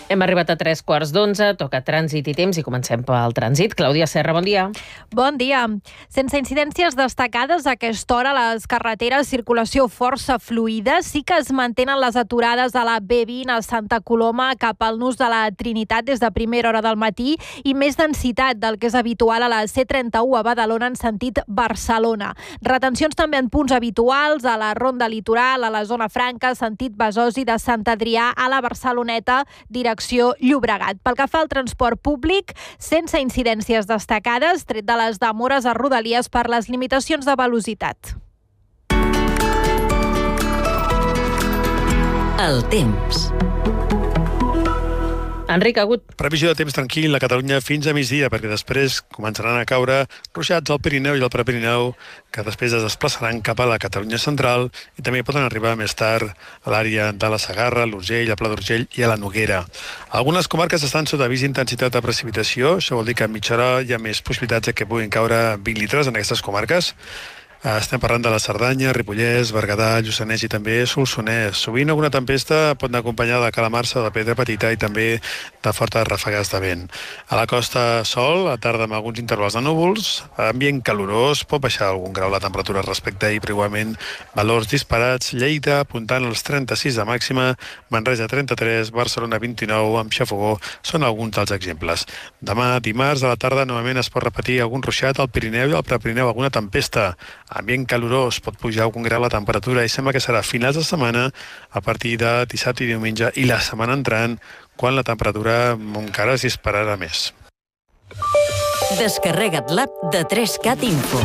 Hem arribat a 3:15, toca trànsit i temps i comencem pel trànsit. Clàudia Serra, bon dia. Bon dia. Sense incidències destacades a aquesta hora, les carreteres, circulació força fluida. Sí que es mantenen les aturades a la B20 a Santa Coloma cap al nus de la Trinitat des de primera hora del matí i més densitat del que és habitual a la C31 a Badalona en sentit Barcelona. Retencions també en punts habituals a la Ronda Litoral, a la Zona Franca, sentit Besòs i de Sant Adrià a la Barceloneta, direcció Llobregat. Pel que fa al transport públic, sense incidències destacades, tret de les demores a Rodalies per les limitacions de velocitat. El temps. Enric Agut. Previsió de temps tranquil a Catalunya fins a migdia, perquè després començaran a caure ruixats al Pirineu i al Prepirineu, que després es desplaçaran cap a la Catalunya central i també poden arribar més tard a l'àrea de la Segarra, l'Urgell, el Pla d'Urgell i a la Noguera. Algunes comarques estan sota avís d'intensitat de precipitació, això vol dir que a mitja hora hi ha més possibilitats de que puguin caure 20 litres en aquestes comarques. Estem parlant de la Cerdanya, Ripollès, Berguedà, Lluçanès i també Solsonès. Sovint alguna tempesta pot anar acompanyada de calamarsa o de pedra petita i també de fortes ràfegues de vent. A la costa sol, a tarda amb alguns intervals de núvols, ambient calorós, pot baixar algun grau la temperatura respecte ahir, però igualment valors disparats. Lleida apuntant als 36 de màxima, Manresa 33, Barcelona 29, amb xafogó són alguns dels exemples. Demà, dimarts, a la tarda, novament es pot repetir algun ruixat al Pirineu i al Prepirineu, alguna tempesta. Ambient calorós, pot pujar algun grau la temperatura i sembla que serà finals de setmana a partir de dissabte i diumenge i la setmana entrant, quan la temperatura encara es dispararà més. Descarrega't l'app de 3CAT Info.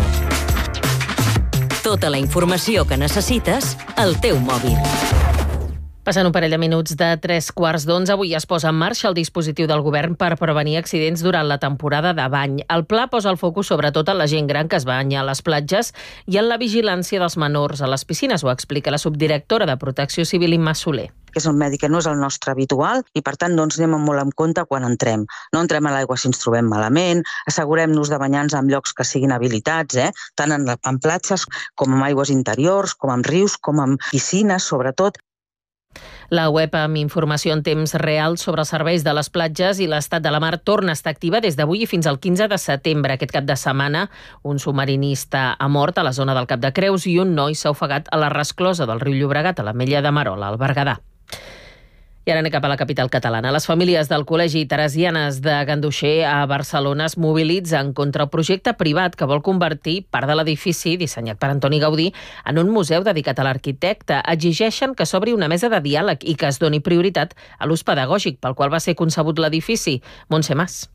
Tota la informació que necessites al teu mòbil. Passant un parell de minuts de 3:15, avui es posa en marxa el dispositiu del govern per prevenir accidents durant la temporada de bany. El pla posa el focus sobretot en la gent gran que es banya a les platges i en la vigilància dels menors a les piscines, ho explica la subdirectora de Protecció Civil, Imma Soler. Que és un medi que no és el nostre habitual i, per tant, anem molt en compte quan entrem. No entrem a l'aigua si ens trobem malament, assegurem-nos de banyar-nos en llocs que siguin habilitats, tant en platges com en aigües interiors, com en rius, com en piscines, sobretot. La web amb informació en temps real sobre els serveis de les platges i l'estat de la mar torna a estar activa des d'avui i fins al 15 de setembre. Aquest cap de setmana, un submarinista ha mort a la zona del Cap de Creus i un noi s'ha ofegat a la resclosa del riu Llobregat, a l'Ametlla de Merola, al Berguedà. I ara anem cap a la capital catalana. Les famílies del Col·legi Teresianes de Ganduxer a Barcelona es mobilitzen contra el projecte privat que vol convertir part de l'edifici, dissenyat per Antoni Gaudí, en un museu dedicat a l'arquitecte. Exigeixen que s'obri una mesa de diàleg i que es doni prioritat a l'ús pedagògic pel qual va ser concebut l'edifici. Montse Mas.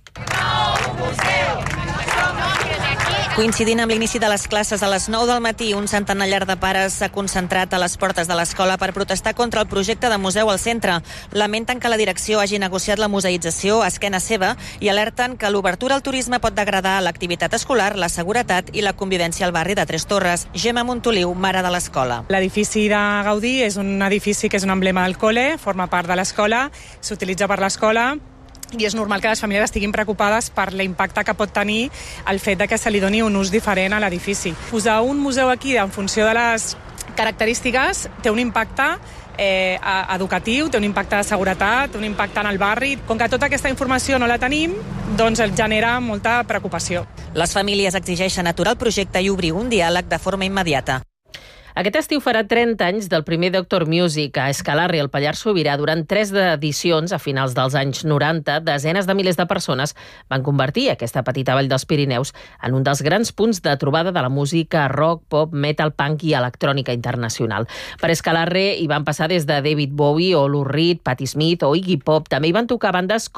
Coincidint amb l'inici de les classes a les 9 del matí, un centenar de pares s'ha concentrat a les portes de l'escola per protestar contra el projecte de museu al centre. Lamenten que la direcció hagi negociat la museïtzació a esquena seva i alerten que l'obertura al turisme pot degradar l'activitat escolar, la seguretat i la convivència al barri de Tres Torres. Gemma Montoliu, mare de l'escola. L'edifici de Gaudí és un edifici que és un emblema del col·le, forma part de l'escola, s'utilitza per l'escola, i és normal que les famílies estiguin preocupades per l'impacte que pot tenir el fet de que se li doni un ús diferent a l'edifici. Posar un museu aquí en funció de les característiques té un impacte educatiu, té un impacte de seguretat, té un impacte en el barri. Com que tota aquesta informació no la tenim, doncs el genera molta preocupació. Les famílies exigeixen aturar el projecte i obrir un diàleg de forma immediata. Aquest estiu farà 30 anys del primer Doctor Music a Escalarre, al Pallars Sobirà. Durant 3 edicions, a finals dels anys 90, desenes de milers de persones van convertir aquesta petita vall dels Pirineus en un dels grans punts de trobada de la música rock, pop, metal, punk i electrònica internacional. Per Escalarre hi van passar des de David Bowie o Lou Reed, Patti Smith o Iggy Pop. També hi van tocar bandes